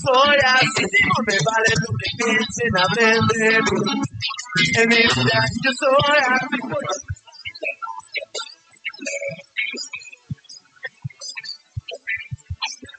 Soy así, no me vale lo que piensen, hablen de mí. En mi vida yo soy así,